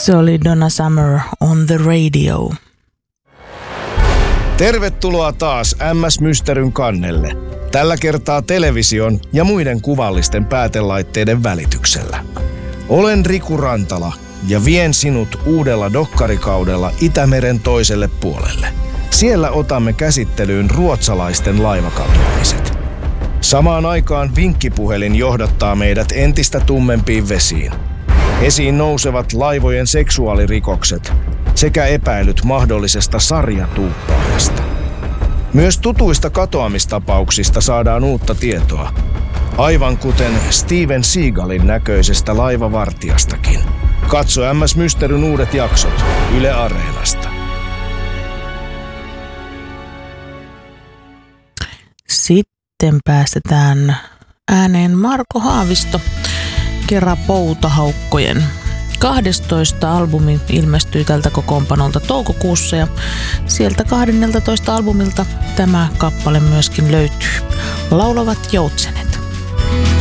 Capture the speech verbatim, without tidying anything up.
Se oli Donna Summer on the radio. Tervetuloa taas M S Mysteryn kannelle. Tällä kertaa television ja muiden kuvallisten päätelaitteiden välityksellä. Olen Riku Rantala ja vien sinut uudella dokkarikaudella Itämeren toiselle puolelle. Siellä otamme käsittelyyn ruotsalaisten laivakatoamiset. Samaan aikaan vinkkipuhelin johdattaa meidät entistä tummempiin vesiin. Esiin nousevat laivojen seksuaalirikokset sekä epäilyt mahdollisesta sarjatuuppaajasta. Myös tutuista katoamistapauksista saadaan uutta tietoa, aivan kuten Steven Seagalin näköisestä laivavartijastakin. Katso M S Mysteryn uudet jaksot Yle Areenasta. Sitten päästetään ääneen Marko Haavisto Kera Poutahaukkojen kahdestoista albumi ilmestyy tältä kokoonpanolta toukokuussa ja sieltä kahdenneltatoista albumilta tämä kappale myöskin löytyy. Laulavat joutsenet.